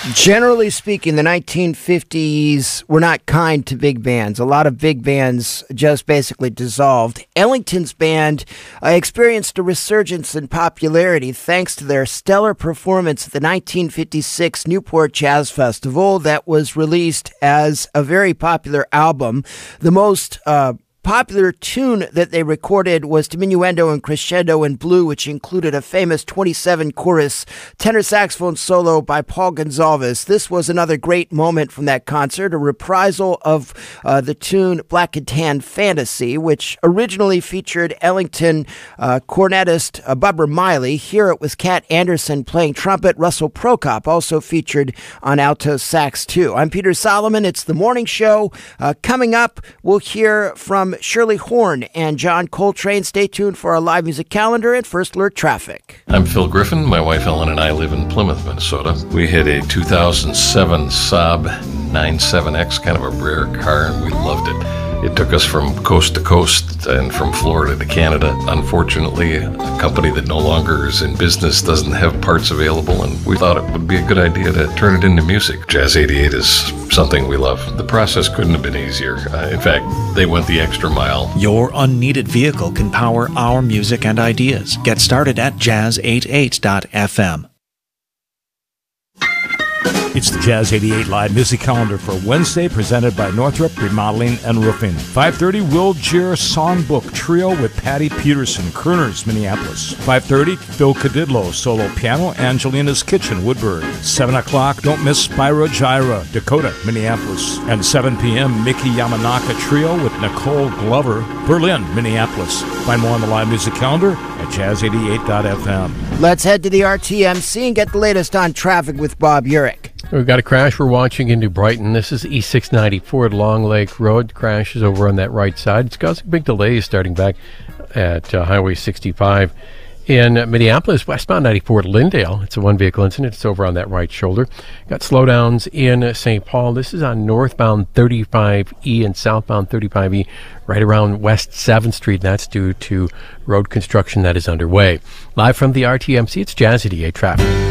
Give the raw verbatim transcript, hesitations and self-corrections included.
Generally speaking, the nineteen fifties were not kind to big bands. A lot of big bands just basically dissolved. Ellington's band uh, experienced a resurgence in popularity thanks to their stellar performance at the nineteen fifty-six Newport Jazz Festival that was released as a very popular album. The most uh, popular tune that they recorded was Diminuendo and Crescendo in Blue, which included a famous twenty-seven chorus tenor saxophone solo by Paul Gonsalves. This was another great moment from that concert, a reprisal of uh, the tune Black and Tan Fantasy, which originally featured Ellington uh, cornetist uh, Bubba Miley. Here it was Cat Anderson playing trumpet. Russell Prokop also featured on alto sax too. I'm Peter Solomon. It's The Morning Show. Uh, coming up, we'll hear from Shirley Horn and John Coltrane. Stay tuned for our live music calendar and First Alert Traffic. I'm Phil Griffin. My wife Ellen and I live in Plymouth, Minnesota. We had a two thousand seven Saab ninety-seven X, kind of a rare car, and we loved it. It took us from coast to coast and from Florida to Canada. Unfortunately, a company that no longer is in business doesn't have parts available, and we thought it would be a good idea to turn it into music. Jazz eighty-eight is something we love. The process couldn't have been easier. Uh, in fact, they went the extra mile. Your unneeded vehicle can power our music and ideas. Get started at jazz eighty-eight dot f m. It's the Jazz eighty-eight Live Music Calendar for Wednesday, presented by Northrop Remodeling and Roofing. five thirty, Will Jir Songbook Trio with Patty Peterson, Kerners, Minneapolis. five thirty, Phil Cadidlo, Solo Piano, Angelina's Kitchen, Woodbury. seven o'clock, don't miss Spyro Gyra, Dakota, Minneapolis. And seven p.m., Mickey Yamanaka Trio with Nicole Glover, Berlin, Minneapolis. Find more on the Live Music Calendar at jazz eighty-eight dot f m. Let's head to the R T M C and get the latest on traffic with Bob Urich. We've got a crash we're watching into Brighton. This is E six ninety-four at Long Lake Road. Crash is over on that right side. It's causing big delays starting back at uh, Highway sixty-five. In Minneapolis, westbound ninety-four at Lindale, it's a one-vehicle incident. It's over on that right shoulder. Got slowdowns in Saint Paul. This is on northbound thirty-five E and southbound thirty-five E, right around West seventh Street. That's due to road construction that is underway. Live from the R T M C, it's Jazz eighty-eight Traffic.